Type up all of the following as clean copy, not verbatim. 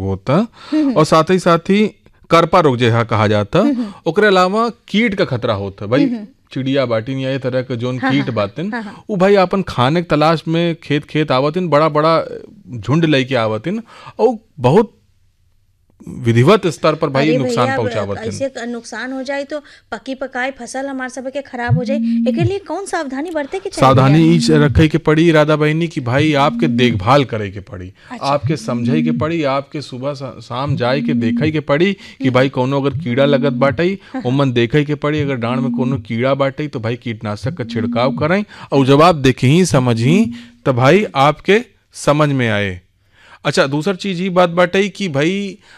होता, और साथ ही करपा रोग जैसा कहा जाता। ओकरे अलावा कीट का खतरा होता भाई, चिड़िया बाटिन या ये तरह के जोन कीट बातिन वो भाई अपन खाने के तलाश में खेत आवतिन, बड़ा बड़ा झुंड लेके आवतिन और बहुत विधिवत स्तर पर भाई नुकसान पहुंचावत है। ऐसे नुकसान हो जाए तो पकी पकाई फसल हमारे सब के खराब हो जाए। एक लिए कौन सावधानी बरते के चाहिए? सावधानी ई रखे के पड़ी राधा बहनी की भाई आपके देखभाल करे के पड़ी। अच्छा। आपके समझे के पड़ी, आपके सुबह शाम जाए के देखे के पड़ी कि भाई कोनो अगर कीड़ा लगत बाटे ओमन देखे के पड़ी। अगर डांड में कोनो कीड़ा बाटे तो भाई कीटनाशक का छिड़काव करें, और जब आप देखे ही समझ ही तो भाई आपके समझ में आए। अच्छा, दूसर चीज ही बात बाटे कि भाई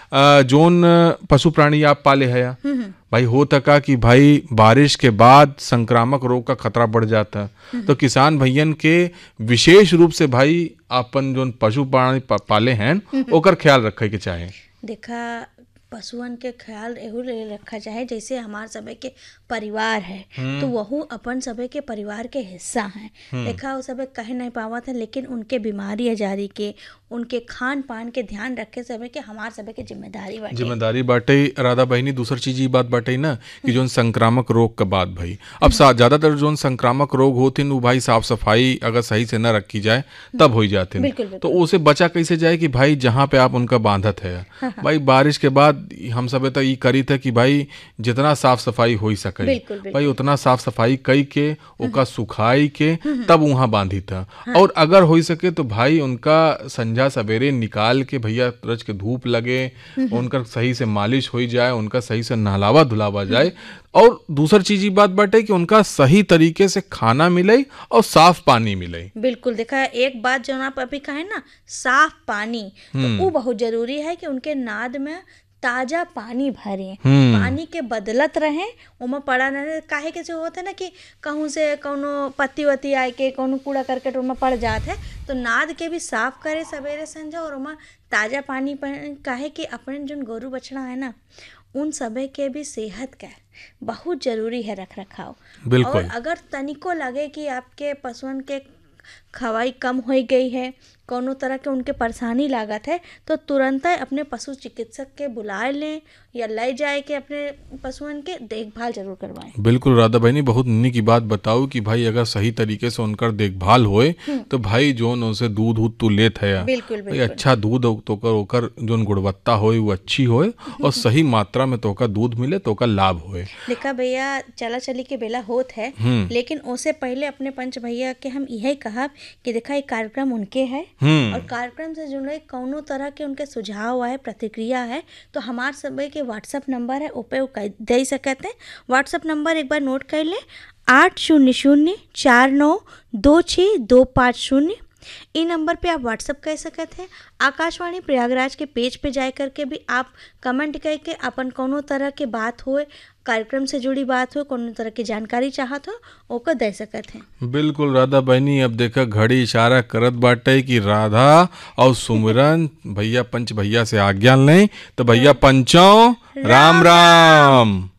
जोन पशु प्राणी आप पाले है भाई, हो तका कि भाई बारिश के बाद संक्रामक रोग का खतरा बढ़ जाता, तो किसान भैयन के विशेष रूप से भाई अपन जोन पशु प्राणी पाले हैं ओकर ख्याल रखे के चाहे। देखा, पशुअन के ख्याल एहू रखा चाहे जैसे हमार सबे के परिवार है, तो वहू अपन सबे के परिवार के हिस्सा है। देखा, वो सबे कह नहीं पावत है, लेकिन उनके बीमारी आजारी के, उनके खान पान के ध्यान रखे सबे के हमार सबे के जिम्मेदारी बाटे राधा बहनी। दूसरी चीज ये बात बाटे ना कि जोन संक्रामक रोग का बात भाई, अब ज्यादातर जोन संक्रामक रोग होते वो भाई साफ सफाई अगर सही से न रखी जाए तब हो जाते, तो उसे बचा कैसे जाए कि भाई जहाँ पे आप उनका बांधत है भाई बारिश के बाद हम सब तो ये करी थे कि भाई जितना साफ सफाई हो सके भाई उतना साफ सफाई कई के उनका सुखाई के तब वहाँ बांधी था। और अगर हो सके तो भाई उनका संझा सवेरे निकाल के भैया रज के धूप लगे, उनका सही से मालिश हो जाए, उनका सही से नहलावा धुलावा जाए। और दूसरी चीज ये बात बाटे कि उनका सही तरीके से खाना मिले और साफ पानी मिले। बिल्कुल, देखा एक बात जो आप अभी कहे ना, साफ पानी, तो वो बहुत जरूरी है कि उनके नाद में ताजा पानी भरे, पानी के बदलत रहे, उमा पड़ा न रहे। काहे के जो होता है ना कि कहूँ से कोनो पत्ती वत्ती आए के कोनो कूड़ा करकट उमा पड़ जात है, तो नाद के भी साफ करे सवेरे संझा और उमा ताजा पानी काहे कि अपने जो गोरू बछड़ा है ना उन सबे के भी सेहत का बहुत जरूरी है रख रखाव। और अगर तनिको लगे कि आपके पशुओं के खवाई कम हो गई है, कोनो तरह के उनके परेशानी लागत है, तो तुरंत अपने पशु चिकित्सक के बुलाए लें या ले जाए के अपने पशुओं के देखभाल जरूर करवाएं। बिल्कुल राधा बहनी, बहुत निन्नी की बात बताओ कि भाई अगर सही तरीके से उनका देखभाल होए तो भाई जोन उनसे दूध तू लेत है भाई अच्छा दूध तो ओकर जोन गुणवत्ता होए वो अच्छी होए और सही मात्रा में तो दूध मिले तो लाभ होए। देखा भैया, चला चली के बेला होत है, लेकिन उससे पहले अपने पंच भैया के हम यही कहा कि देखा एक कार्यक्रम उनके है और कार्यक्रम से जुड़े कौनो तरह के उनके सुझाव है, प्रतिक्रिया है, तो हमार सब के व्हाट्सएप नंबर है उपे दे सकते हैं। व्हाट्सएप नंबर एक बार नोट कर लें, 8004926250। इन नंबर पे आप व्हाट्सएप कर सकते हैं। आकाशवाणी प्रयागराज के पेज पे जाए करके भी आप कमेंट करके अपन कोनो तरह के बात हो, कार्यक्रम से जुड़ी बात हो, कोनो तरह की जानकारी चाहत हो ओको दे सकते हैं। बिल्कुल राधा बहनी, अब देखा घड़ी इशारा करत बाटे कि राधा और सुमिरन भैया पंच भैया से आज्ञा लें, तो भैया पंचों राम राम।